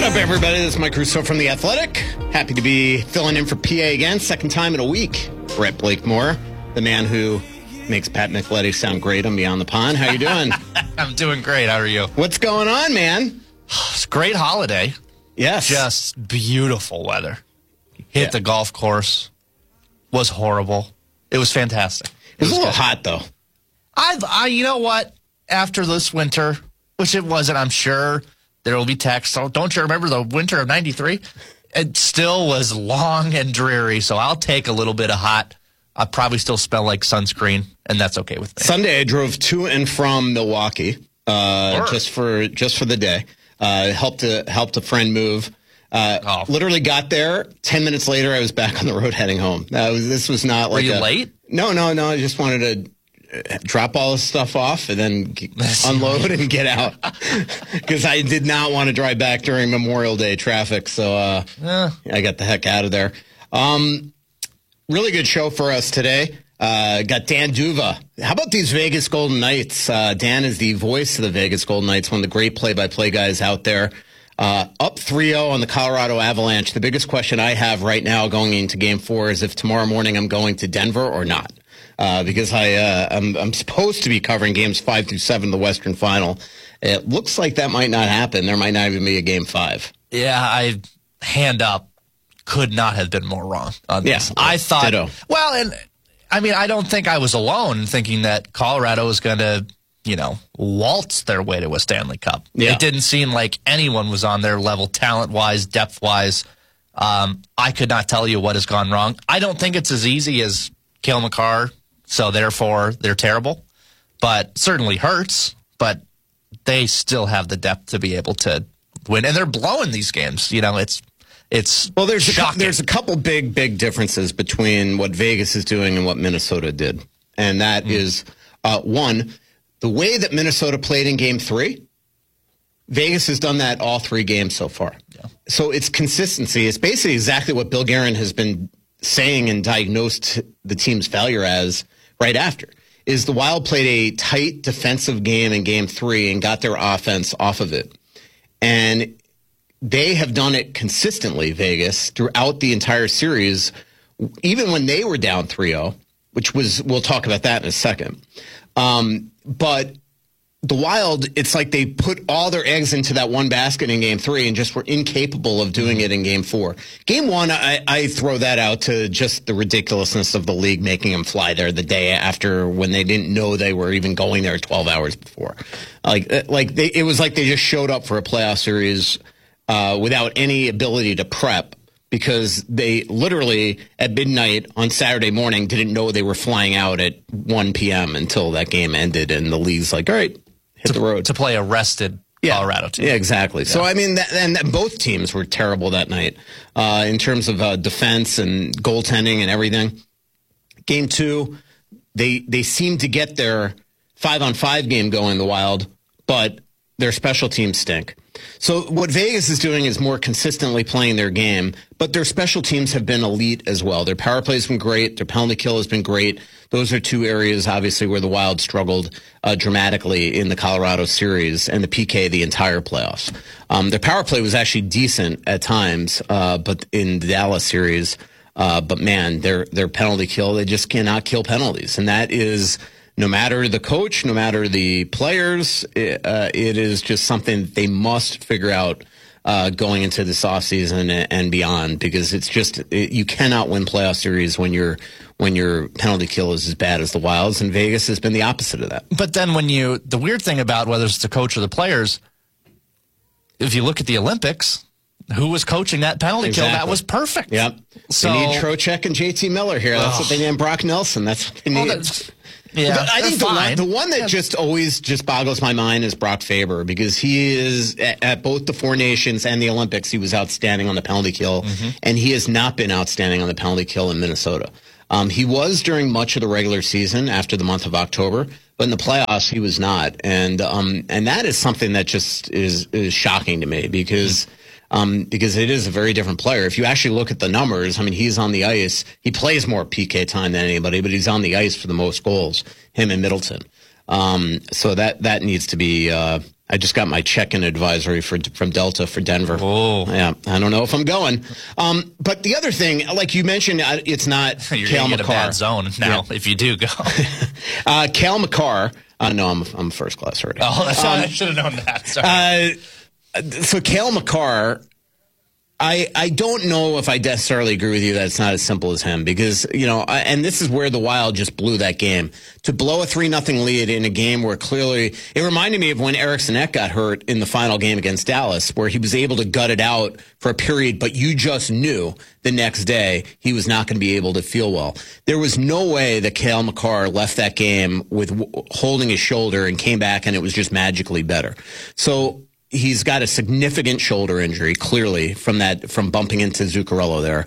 up, everybody? This is Mike Russo from The Athletic. Happy to be filling in for PA again, second time in a week. Brett Blakemore, the man who makes Pat Nicoletti sound great on Beyond the Pond. How you doing? I'm doing great. How are you? What's going on, man? It's a great holiday. Yes. Just beautiful weather. Hit the golf course. Was horrible. It was fantastic. It was a little hot, though. You know what? After this winter, which it wasn't, I'm sure there will be texts. So don't you remember the winter of 93? It still was long and dreary, so I'll take a little bit of hot. I probably still smell like sunscreen, and that's okay with me. Sunday, I drove to and from Milwaukee just for the day. Helped a friend move. Literally got there. 10 minutes later, I was back on the road heading home. This was not like Were you late? No. I just wanted to drop all this stuff off and then unload and get out because I did not want to drive back during Memorial Day traffic. So I got the heck out of there. Really good show for us today. Got Dan Duva. How about these Vegas Golden Knights? Dan is the voice of the Vegas Golden Knights, one of the great play-by-play guys out there. Up 3-0 on the Colorado Avalanche. The biggest question I have right now going into Game 4 is if tomorrow morning I'm going to Denver or not. Because I'm supposed to be covering games 5 through 7 of the Western Final. It looks like that might not happen. There might not even be a Game 5. Yeah, hand up, could not have been more wrong on this. Yeah, I thought, ditto. Well, and I mean, I don't think I was alone thinking that Colorado was going to, waltz their way to a Stanley Cup. Yeah. It didn't seem like anyone was on their level, talent-wise, depth-wise. I could not tell you what has gone wrong. I don't think it's as easy as Cale Makar, so therefore they're terrible. But certainly hurts, but they still have the depth to be able to win. And they're blowing these games. It's well, there's shocking. There's a couple big differences between what Vegas is doing and what Minnesota did. And that is, one, the way that Minnesota played in Game 3, Vegas has done that all 3 games so far. Yeah. So it's consistency. It's basically exactly what Bill Guerin has been saying and diagnosed the team's failure as right after, is the Wild played a tight defensive game in Game 3 and got their offense off of it. And they have done it consistently, Vegas, throughout the entire series, even when they were down 3-0, which was, we'll talk about that in a second. But the Wild, it's like they put all their eggs into that one basket in Game 3 and just were incapable of doing it in Game 4. Game 1, I throw that out to just the ridiculousness of the league making them fly there the day after when they didn't know they were even going there 12 hours before. It was like they just showed up for a playoff series without any ability to prep because they literally at midnight on Saturday morning didn't know they were flying out at 1 p.m. until that game ended and the league's like, all right, hit the road. To play a rested Colorado team. Yeah, exactly. Yeah. So, I mean, and both teams were terrible that night in terms of defense and goaltending and everything. Game 2, they seemed to get their 5-on-5 game going, the Wild, but their special teams stink. So what Vegas is doing is more consistently playing their game, but their special teams have been elite as well. Their power play has been great. Their penalty kill has been great. Those are 2 areas, obviously, where the Wild struggled dramatically in the Colorado series and the PK the entire playoffs. Their power play was actually decent at times, but in the Dallas series, but man, their penalty kill, they just cannot kill penalties. And that is, no matter the coach, no matter the players, it is just something they must figure out going into this offseason and beyond, because it's just you cannot win playoff series when your penalty kill is as bad as the Wild's, and Vegas has been the opposite of that. But then the weird thing about whether it's the coach or the players, if you look at the Olympics, who was coaching that penalty kill? That was perfect. Yep. So, they need Trocheck and JT Miller here. That's what they need. Brock Nelson. That's what they need. Yeah, but I think the one that just always boggles my mind is Brock Faber, because he is at both the Four Nations and the Olympics, he was outstanding on the penalty kill, and he has not been outstanding on the penalty kill in Minnesota. He was during much of the regular season after the month of October, but in the playoffs he was not, and that is something that just is shocking to me because it is a very different player. If you actually look at the numbers, I mean, he's on the ice. He plays more PK time than anybody, but he's on the ice for the most goals, him and Middleton. So that needs to be, I just got my check-in advisory from Delta for Denver. Oh. Yeah, I don't know if I'm going. But the other thing, like you mentioned, it's not You're Cale going to get a bad Makar. zone now if you do go. Cale Makar. No, I'm first class already. Oh, that's I should have known that. Sorry. So Cale Makar, I don't know if I necessarily agree with you that it's not as simple as him because, and this is where the Wild just blew that game. To blow a 3-0 lead in a game where clearly, it reminded me of when Eriksson Ek got hurt in the final game against Dallas, where he was able to gut it out for a period, but you just knew the next day he was not going to be able to feel well. There was no way that Cale Makar left that game with holding his shoulder and came back and it was just magically better. So, he's got a significant shoulder injury, clearly, from bumping into Zuccarello there.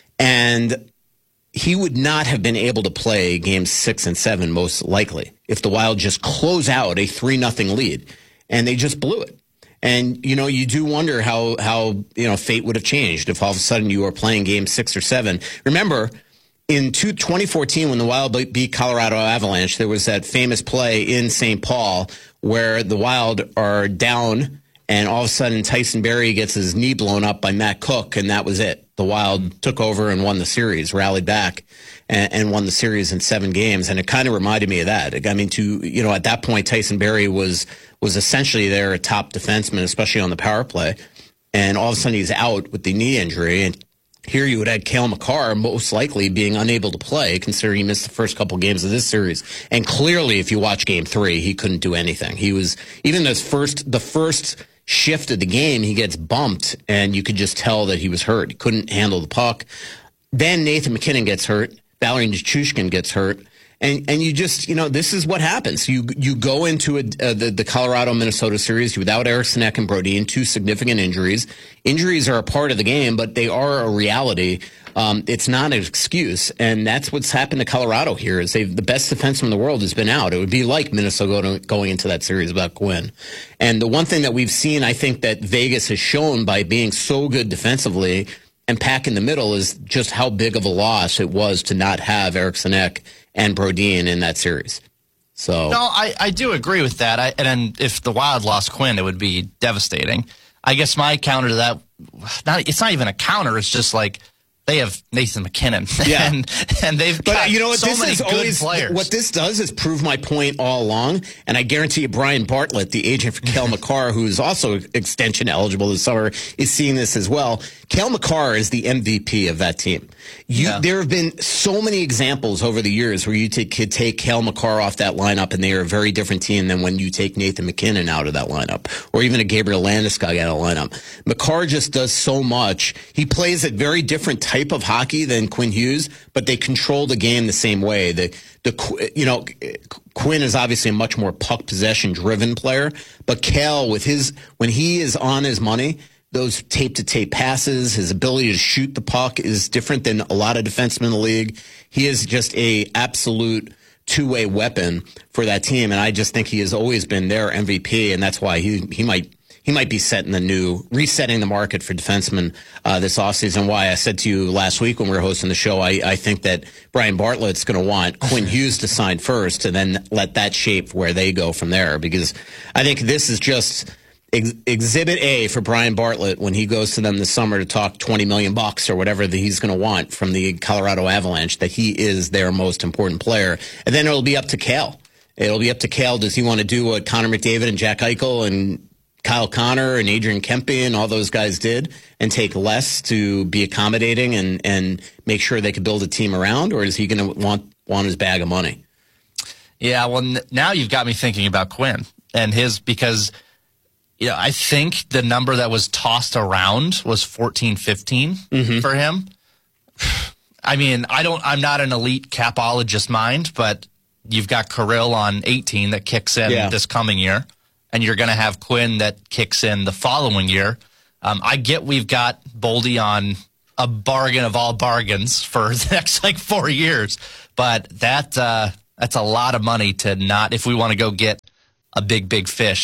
And he would not have been able to play games 6 and 7, most likely, if the Wild just close out a 3-0 lead. And they just blew it. And, you do wonder how fate would have changed if all of a sudden you were playing game 6 or 7. Remember, in 2014, when the Wild beat Colorado Avalanche, there was that famous play in St. Paul where the Wild are down and all of a sudden, Tyson Barrie gets his knee blown up by Matt Cook, and that was it. The Wild took over and won the series, rallied back, and won the series in 7 games. And it kind of reminded me of that. I mean, at that point, Tyson Barrie was essentially their top defenseman, especially on the power play. And all of a sudden, he's out with the knee injury. And here you would have Cale Makar most likely being unable to play, considering he missed the first couple games of this series. And clearly, if you watch Game 3, he couldn't do anything. He was even the first shift of the game, he gets bumped, and you could just tell that he was hurt. He couldn't handle the puck. Then Nathan MacKinnon gets hurt. Valeri Nichushkin gets hurt. And you just, this is what happens. You go into the Colorado-Minnesota series without Eriksson Ek and Brodin, 2 significant injuries. Injuries are a part of the game, but they are a reality. It's not an excuse, and that's what's happened to Colorado here. Is the best defenseman in the world has been out. It would be like Minnesota going into that series without Quinn. And the one thing that we've seen, I think, that Vegas has shown by being so good defensively and packing the middle is just how big of a loss it was to not have Eriksson Ek and Brodin in that series. So no, I do agree with that. And if the Wild lost Quinn, it would be devastating. I guess my counter to that, it's not even a counter. It's just like they have Nathan MacKinnon, yeah. and they've got so many good players. What this does is prove my point all along, and I guarantee you Brian Bartlett, the agent for Cale Makar, who is also extension eligible this summer, is seeing this as well. Cale Makar is the MVP of that team. There have been so many examples over the years where you could take Cale Makar off that lineup, and they are a very different team than when you take Nathan MacKinnon out of that lineup, or even a Gabriel Landeskog out of the lineup. Makar just does so much. He plays a very different type of hockey than Quinn Hughes, but they control the game the same way. Quinn is obviously a much more puck possession driven player, but Cale, when he is on his money, those tape-to-tape passes, his ability to shoot the puck is different than a lot of defensemen in the league. He is just a absolute two-way weapon for that team, and I just think he has always been their MVP, and that's why he might be resetting the market for defensemen this offseason. Why I said to you last week when we were hosting the show, I think that Brian Bartlett's going to want Quinn Hughes to sign first and then let that shape where they go from there, because I think this is just Exhibit A for Brian Bartlett when he goes to them this summer to talk $20 million or whatever that he's going to want from the Colorado Avalanche, that he is their most important player. And then it'll be up to Cale. It'll be up to Cale. Does he want to do what Connor McDavid and Jack Eichel and Kyle Connor and Adrian Kempe and all those guys did and take less to be accommodating and make sure they could build a team around? Or is he going to want his bag of money? Yeah, well, now you've got me thinking about Quinn and because I think the number that was tossed around was 14-15 for him. I mean, I'm not an elite capologist mind, but you've got Kirill on 18 that kicks in this coming year, and you're going to have Quinn that kicks in the following year. I get we've got Boldy on a bargain of all bargains for the next 4 years, but that's a lot of money to not, if we want to go get a big fish.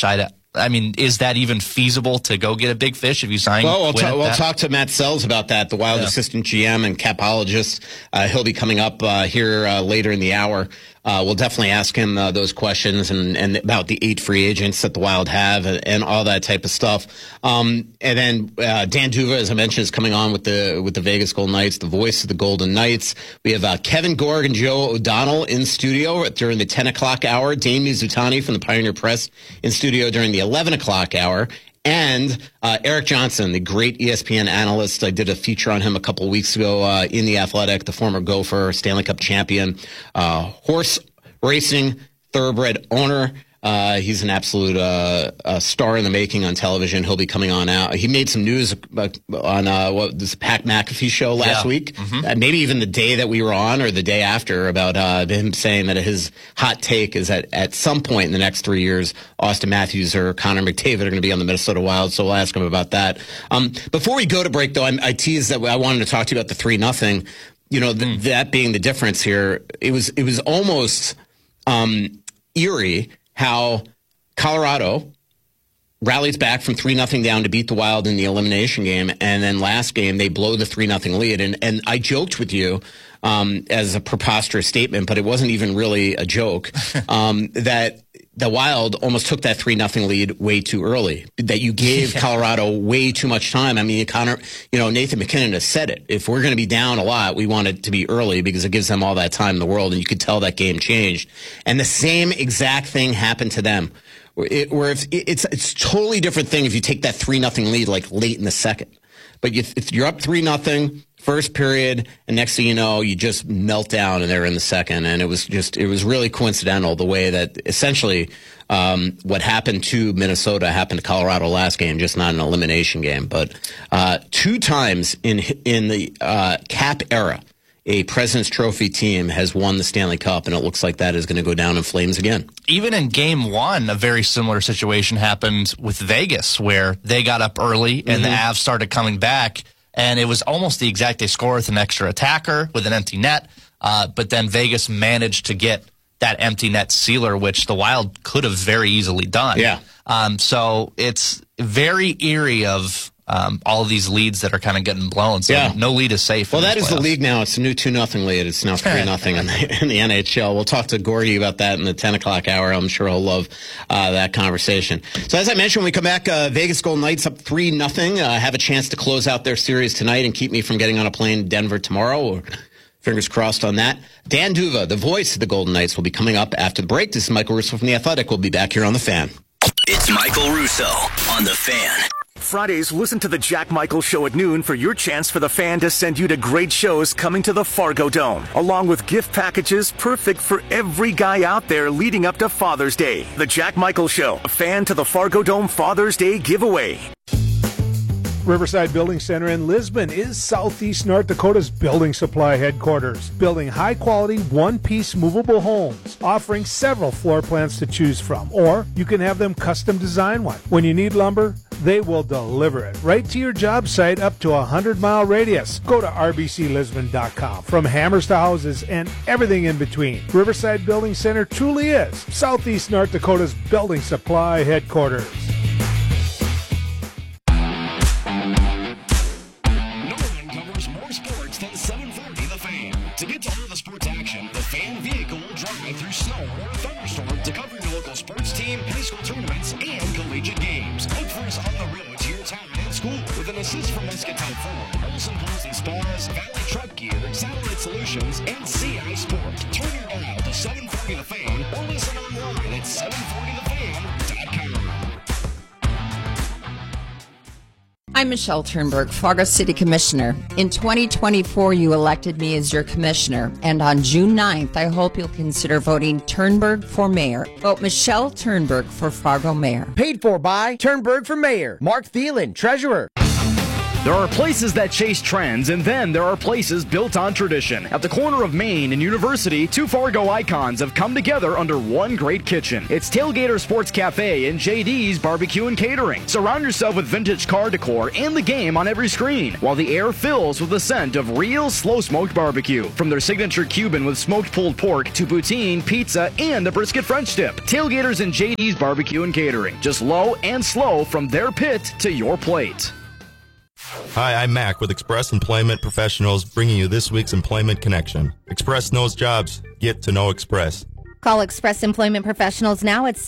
I mean, is that even feasible to go get a big fish if you sign? Well, we'll talk to Matt Sells about that, the Wild assistant GM and capologist. He'll be coming up here later in the hour. We'll definitely ask him those questions and about the 8 free agents that the Wild have and all that type of stuff. And then Dan Duva, as I mentioned, is coming on with the Vegas Golden Knights, the voice of the Golden Knights. We have Kevin Gorg and Joe O'Donnell in studio during the 10 o'clock hour. Dane Mizutani from the Pioneer Press in studio during the 11 o'clock hour. And Eric Johnson, the great ESPN analyst. I did a feature on him a couple of weeks ago in The Athletic, the former Gopher, Stanley Cup champion, horse racing, thoroughbred owner. He's an absolute star in the making on television. He'll be coming on out. He made some news on this Pat McAfee show last week, maybe even the day that we were on or the day after, about him saying that his hot take is that at some point in the next 3 years, Austin Matthews or Connor McDavid are going to be on the Minnesota Wild. So we'll ask him about that. Before we go to break, though, I teased that I wanted to talk to you about the 3-0. You know, that being the difference here, it was almost eerie how Colorado rallies back from 3-0 down to beat the Wild in the elimination game, and then last game they blow the 3-0 lead. And I joked with you as a preposterous statement, but it wasn't even really a joke, that the Wild almost took that 3-0 lead way too early, that you gave Colorado way too much time. I mean, Nathan MacKinnon has said it. If we're going to be down a lot, we want it to be early because it gives them all that time in the world, and you could tell that game changed. And the same exact thing happened to them. It's a totally different thing if you take that 3-0 lead like late in the second. But if you're up 3-0, first period, and next thing you know, you just melt down, and they're in the second. And it was really coincidental the way that essentially what happened to Minnesota happened to Colorado last game, just not an elimination game. But 2 times in the Cap era, a President's Trophy team has won the Stanley Cup, and it looks like that is going to go down in flames again. Even in Game 1, a very similar situation happened with Vegas, where they got up early, and the Avs started coming back, and it was almost the exact. They score with an extra attacker with an empty net, but then Vegas managed to get that empty net sealer, which the Wild could have very easily done. Yeah. So it's very eerie of all of these leads that are kind of getting blown. So no lead is safe. Well, that is the league now. It's a new 2-0 lead. It's now 3-0 in the NHL. We'll talk to Gorgie about that in the 10 o'clock hour. I'm sure he'll love that conversation. So as I mentioned, when we come back, Vegas Golden Knights up 3-0. Have a chance to close out their series tonight and keep me from getting on a plane to Denver tomorrow. Or fingers crossed on that. Dan Duva, the voice of the Golden Knights, will be coming up after the break. This is Michael Russo from The Athletic. We'll be back here on The Fan. It's Michael Russo on The Fan. Fridays, listen to the Jack Michael Show at noon for your chance for The Fan to send you to great shows coming to the Fargo Dome, along with gift packages perfect for every guy out there leading up to Father's Day. The Jack Michael Show, a Fan to the Fargo Dome Father's Day giveaway. Riverside Building Center in Lisbon is Southeast North Dakota's building supply headquarters, building high-quality, one-piece movable homes, offering several floor plans to choose from, or you can have them custom design one. When you need lumber, they will deliver it right to your job site up to a 100-mile radius. Go to rbclisbon.com. From hammers to houses and everything in between, Riverside Building Center truly is Southeast North Dakota's building supply headquarters. To get to all the sports action, the Fan vehicle will drive through snow or a thunderstorm to cover your local sports team, high school tournaments, and collegiate games. Look for us on the road to your town and school with an assist from Muscatel Ford, Olson Pools and Spas, Valley Truck Gear, Satellite Solutions, and CI Sport. Turn your dial to 740 The Fan or listen online at 740thefan.com. I'm Michelle Turnberg, Fargo City Commissioner. In 2024, you elected me as your commissioner, and on June 9th, I hope you'll consider voting Turnberg for mayor. Vote Michelle Turnberg for Fargo mayor. Paid for by Turnberg for mayor. Mark Thielen, treasurer. There are places that chase trends, and then there are places built on tradition. At the corner of Main and University, two Fargo icons have come together under one great kitchen. It's Tailgater Sports Cafe and JD's Barbecue and Catering. Surround yourself with vintage car decor and the game on every screen, while the air fills with the scent of real slow-smoked barbecue. From their signature Cuban with smoked pulled pork to poutine, pizza, and the brisket French dip. Tailgaters and JD's Barbecue and Catering. Just low and slow from their pit to your plate. Hi, I'm Mac with Express Employment Professionals, bringing you this week's Employment Connection. Express knows jobs. Get to know Express. Call Express Employment Professionals now at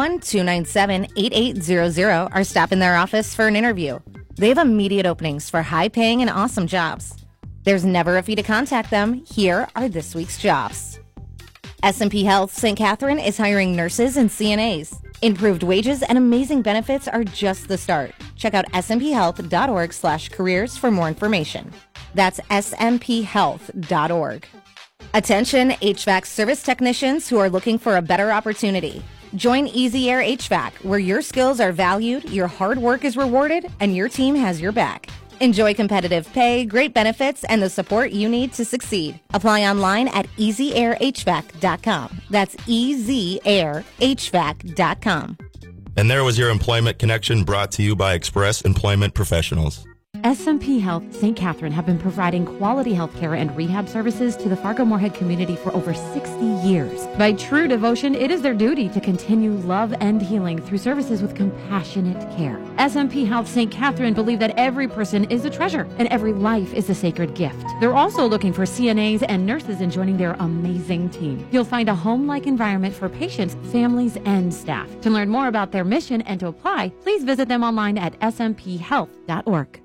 701-297-8800 or stop in their office for an interview. They have immediate openings for high-paying and awesome jobs. There's never a fee to contact them. Here are this week's jobs. S&P Health St. Catherine is hiring nurses and CNAs. Improved wages and amazing benefits are just the start. Check out smphealth.org/careers for more information. That's smphealth.org. Attention HVAC service technicians who are looking for a better opportunity. Join Easy Air HVAC, where your skills are valued, your hard work is rewarded, and your team has your back. Enjoy competitive pay, great benefits, and the support you need to succeed. Apply online at easyairhvac.com. That's easyairhvac.com. And there was your Employment Connection, brought to you by Express Employment Professionals. SMP Health St. Catherine have been providing quality health care and rehab services to the Fargo-Moorhead community for over 60 years. By true devotion, it is their duty to continue love and healing through services with compassionate care. SMP Health St. Catherine believe that every person is a treasure and every life is a sacred gift. They're also looking for CNAs and nurses in joining their amazing team. You'll find a home-like environment for patients, families, and staff. To learn more about their mission and to apply, please visit them online at smphealth.org.